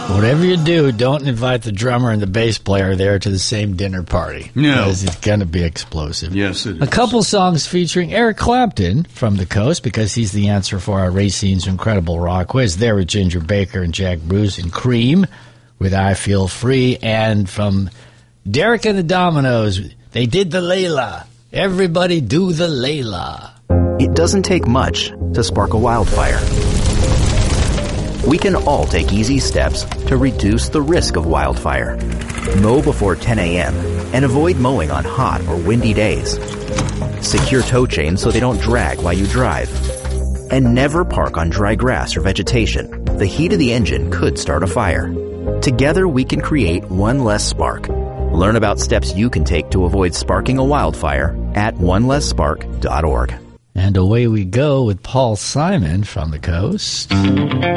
Whatever you do, don't invite the drummer and the bass player there to the same dinner party. No. Because it's going to be explosive. Yes, it is. A couple songs featuring Eric Clapton from the coast, because he's the answer for our Racine's Incredible Rock Quiz. There with Ginger Baker and Jack Bruce and Cream with I Feel Free. And from Derek and the Dominoes, they did the Layla. Everybody do the Layla. It doesn't take much to spark a wildfire. We can all take easy steps to reduce the risk of wildfire. Mow before 10 a.m. and avoid mowing on hot or windy days. Secure tow chains so they don't drag while you drive. And never park on dry grass or vegetation. The heat of the engine could start a fire. Together we can create one less spark. Learn about steps you can take to avoid sparking a wildfire at onelessspark.org. And away we go with Paul Simon from the coast.